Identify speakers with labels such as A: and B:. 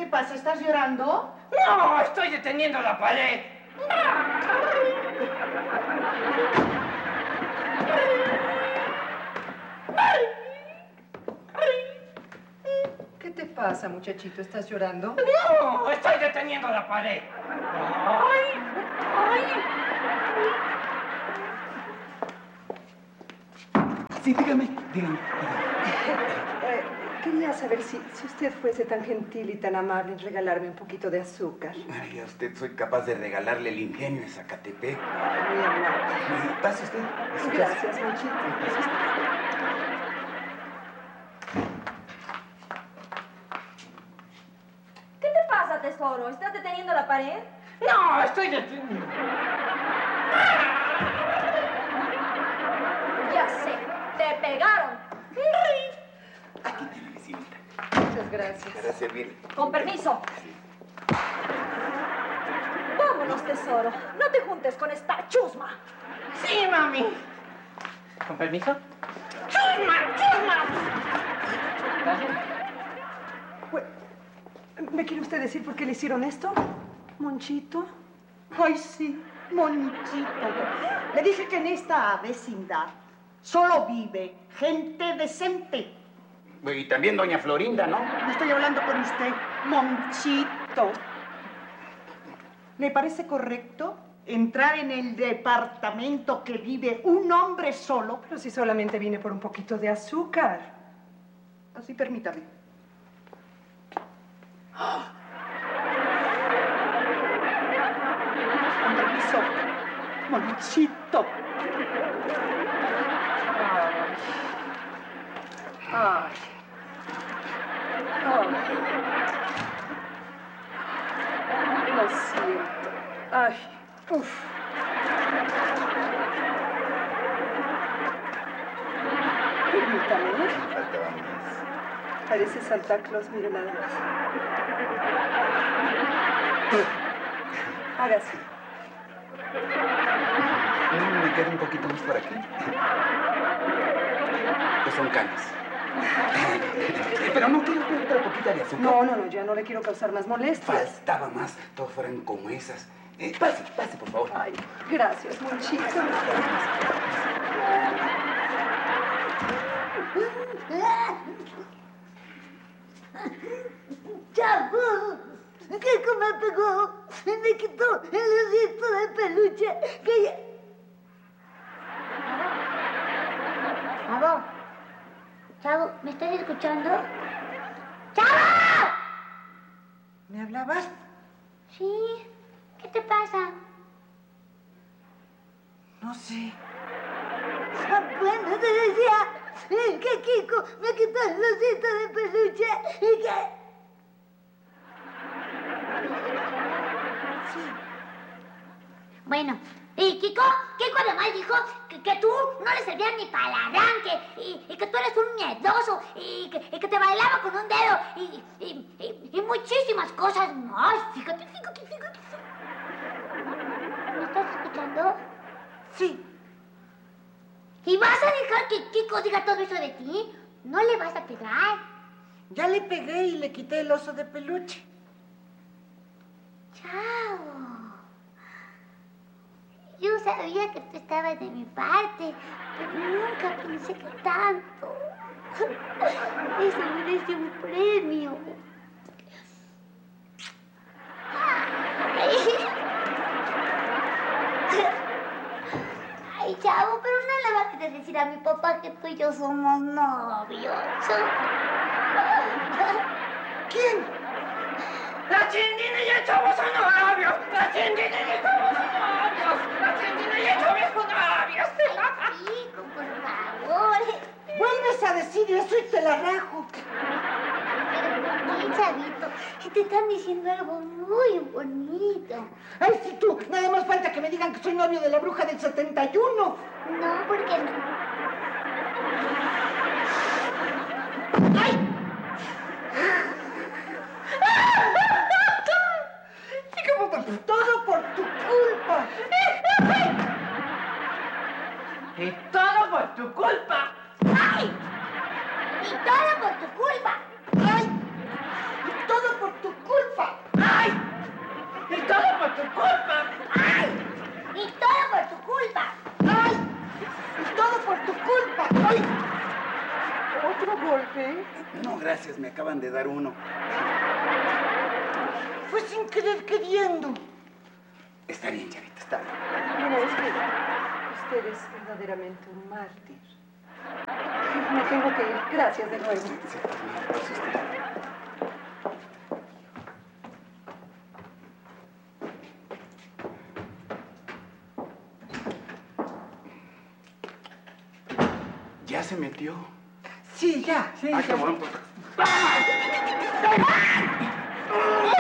A: te pasa? ¿Estás llorando?
B: No, estoy deteniendo la pared.
C: ¿Qué te pasa, muchachito? ¿Estás llorando?
B: No, estoy deteniendo la pared. Ay, ay.
D: Sí, dígame.
C: Quería saber si usted fuese tan gentil y tan amable en regalarme un poquito de azúcar.
D: Ay, a usted soy capaz de regalarle el ingenio de Zacatepec.
C: Muy amable.
D: Pase usted.
C: Gracias, muchito.
D: Pase usted.
E: ¿Qué te pasa, tesoro? ¿Estás deteniendo la pared?
B: No, estoy deteniendo.
E: Ya sé, te pegaron.
D: Aquí tiene, vecinita.
C: Muchas gracias.
D: Para servirle.
E: Con permiso. Vámonos, tesoro. No te juntes con esta chusma.
B: Sí, mami. ¿Con permiso? ¡Chusma, chusma! Gracias.
C: ¿Me quiere usted decir por qué le hicieron esto, Monchito?
A: Ay, sí, Monchito. Le dije que en esta vecindad solo vive gente decente.
D: Y también doña Florinda, ¿no?
A: No estoy hablando con usted, Monchito. ¿Le parece correcto entrar en el departamento que vive un hombre solo?
C: Pero si solamente vine por un poquito de azúcar.
A: Así, permítame. Con permiso, Monchito.
C: Ay. Lo siento. Ay. Uf. Permítame.
D: Faltaba más.
C: Parece Santa Claus, mire nada más. Hágase.
D: Me queda un poquito más por aquí. Que son canas. Pero no quiero otra poquita de azúcar.
C: No, ya no le quiero causar más molestias.
D: Faltaba más. Todos fueran como esas. Pase, por favor.
C: Ay, gracias, Monchito.
F: ¡Chavo! ¿Qué me pegó? Me quitó el osito de peluche que ya... Chavo, ¿me estás escuchando? ¡Chavo!
A: ¿Me hablabas?
F: Sí, ¿qué te pasa?
A: No sé.
F: Bueno, te decía que Kiko me quitó el osito de peluche y que... Bueno, y Kiko además dijo que tú no le servías ni para el arranque y que tú eres un miedoso y que te bailaba con un dedo y muchísimas cosas más. Fíjate. ¿Me estás escuchando?
A: Sí.
F: ¿Y vas a dejar que Kiko diga todo eso de ti? ¿No le vas a pegar?
A: Ya le pegué y le quité el oso de peluche.
F: Chao. Yo sabía que tú estabas de mi parte, pero nunca pensé que tanto. Eso merece un premio. Ay, chavo, pero no le vas a decir a mi papá que tú y yo somos novios.
A: ¿Quién?
B: ¡La Chindina y el Chavo son novios! ¡La Chindina y el Chavo son novios! ¡La Chindina y el Chavo son novios!
F: Chico, por favor.
A: Vuelves a decir eso y te la rajo.
F: ¿Por qué, chavito? Que te están diciendo algo muy bonito.
A: Ay, si tú, nada más falta que me digan que soy novio de la bruja del 71.
F: No, porque no.
A: ¡Ay! Todo por tu culpa.
B: ¡Y todo por tu culpa!
F: ¡Ay! Y todo por tu culpa.
A: ¡Ay! Y todo por tu culpa.
C: otro golpe?
D: No, gracias, me acaban de dar uno.
A: Fue sin querer queriendo.
D: Está bien, Chavita, está bien.
C: Mira, es que usted es verdaderamente un mártir. Me tengo que ir. Gracias de nuevo.
D: Sí, pase usted. ¿Ya se metió?
A: Sí, ya.
D: Ah, qué bueno, pues.